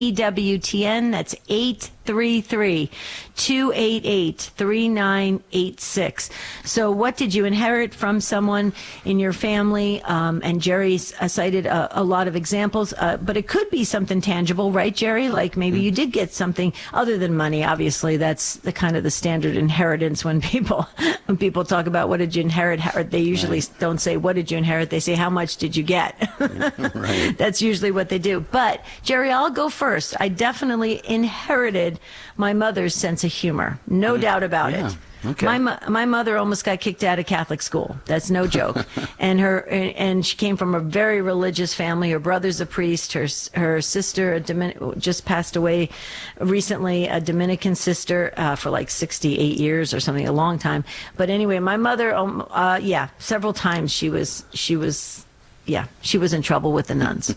EWTN. That's 833-288-3986. So what did you inherit from someone in your family? And Jerry's cited a lot of examples, but it could be something tangible, right, Jerry? Like maybe you did get something other than money. Obviously, that's the kind of the standard inheritance when people talk about what did you inherit, they usually don't say what did you inherit. They say how much did you get? Right. That's usually what they do. But Jerry, I'll go first. I definitely inherited my mother's sense of humor. No doubt about it. Okay. My mother almost got kicked out of Catholic school. That's no joke. And she came from a very religious family. Her brother's a priest. Her sister just passed away recently, a Dominican sister for like 68 years or something, a long time. But anyway, my mother, several times she was in trouble with the nuns.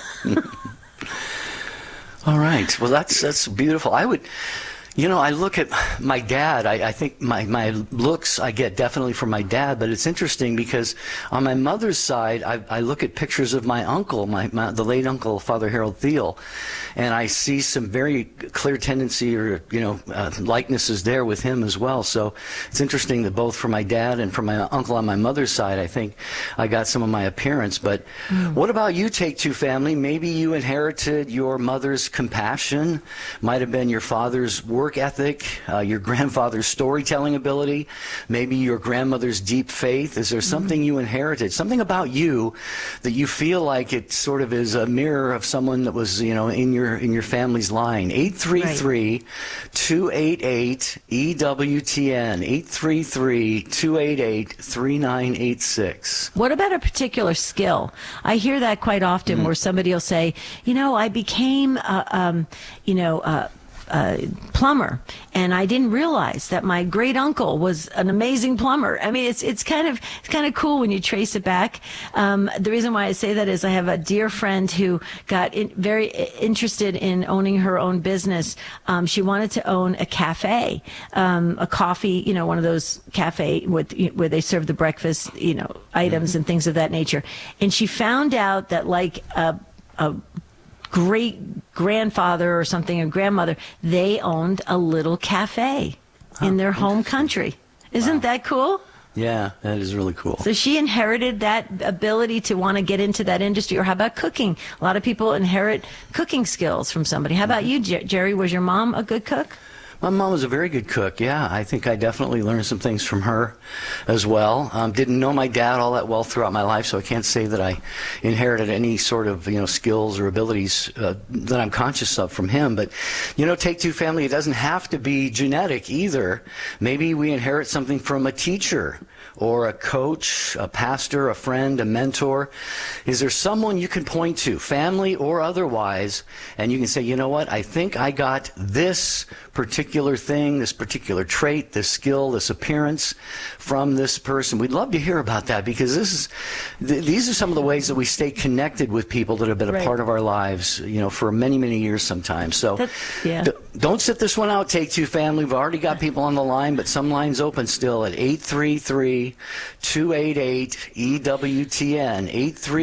All right. Well, that's beautiful. I look at my dad. I think my looks I get definitely from my dad, but it's interesting because on my mother's side, I look at pictures of my uncle, the late uncle, Father Harold Thiel, and I see some very clear tendency or, likenesses there with him as well. So it's interesting that both from my dad and from my uncle on my mother's side, I think I got some of my appearance. But what about you, Take Two family? Maybe you inherited your mother's compassion, might have been your father's work ethic, your grandfather's storytelling ability, maybe your grandmother's deep faith. Is there something you inherited, something about you that you feel like it sort of is a mirror of someone that was, in your family's line? 833-288-EWTN, 833-288-3986. What about a particular skill? I hear that quite often where somebody will say, I became plumber, and I didn't realize that my great uncle was an amazing plumber. I mean, it's kind of cool when you trace it back. The reason why I say that is I have a dear friend who got very interested in owning her own business. She wanted to own a cafe, a coffee, one of those cafe where they serve the breakfast, items and things of that nature. And she found out that like a great grandfather or something, or grandmother, they owned a little cafe in their home country. Isn't that cool? Yeah, that is really cool. So she inherited that ability to want to get into that industry. Or how about cooking? A lot of people inherit cooking skills from somebody. How about you, Jerry? Was your mom a good cook? My mom was a very good cook, yeah. I think I definitely learned some things from her as well. Didn't know my dad all that well throughout my life, so I can't say that I inherited any sort of, skills or abilities that I'm conscious of from him. But, Take Two family, it doesn't have to be genetic either. Maybe we inherit something from a teacher or a coach, a pastor, a friend, a mentor. Is there someone you can point to, family or otherwise, and you can say, you know what, I think I got this particular thing, this particular trait, this skill, this appearance from this person? We'd love to hear about that, because these are some of the ways that we stay connected with people that have been a part of our lives, for many, many years sometimes. So don't sit this one out, Take Two family. We've already got people on the line, but some lines open still at 833-288-EWTN,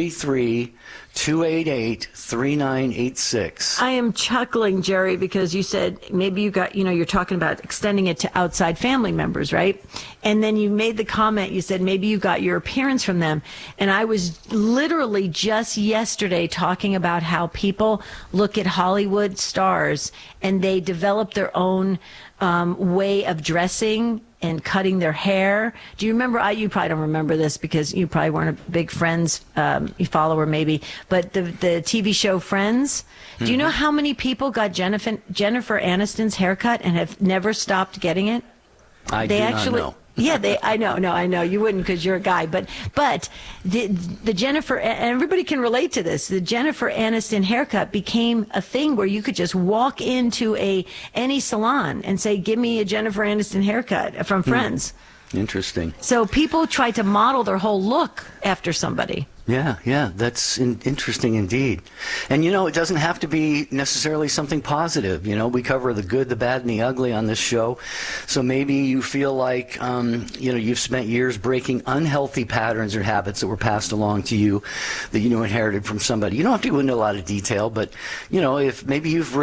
833-288-3986. I am chuckling, Jerry, because you said maybe you got, you're talking about extending it to outside family members, right? And then you made the comment, you said maybe you got your appearance from them. And I was literally just yesterday talking about how people look at Hollywood stars and they develop their own way of dressing and cutting their hair. Do you remember? You probably don't remember this because you probably weren't a big Friends follower, maybe. But the TV show Friends. Do you know how many people got Jennifer Aniston's haircut and have never stopped getting it? I do not know. Yeah, I know. You wouldn't because you're a guy. But the Jennifer, everybody can relate to this. The Jennifer Aniston haircut became a thing where you could just walk into any salon and say, give me a Jennifer Aniston haircut from Friends. Interesting. So people try to model their whole look after somebody. Yeah, that's interesting indeed. And it doesn't have to be necessarily something positive. We cover the good, the bad, and the ugly on this show. So maybe you feel like, you've spent years breaking unhealthy patterns or habits that were passed along to you that you inherited from somebody. You don't have to go into a lot of detail, but, if maybe you've